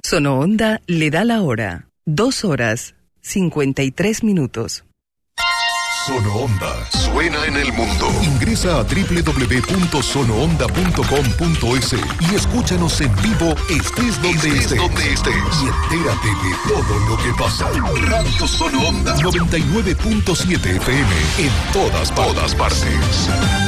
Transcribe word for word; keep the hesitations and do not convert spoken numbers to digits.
Sonoonda le da la hora. Dos horas, cincuenta y tres minutos. Sonoonda suena en el mundo. Ingresa a doble u doble u doble u punto sonoonda punto com punto es y escúchanos en vivo, estés donde estés, estés. Donde estés. Y entérate de todo lo que pasa. Radio Sonoonda noventa y nueve punto siete F M en todas, todas partes.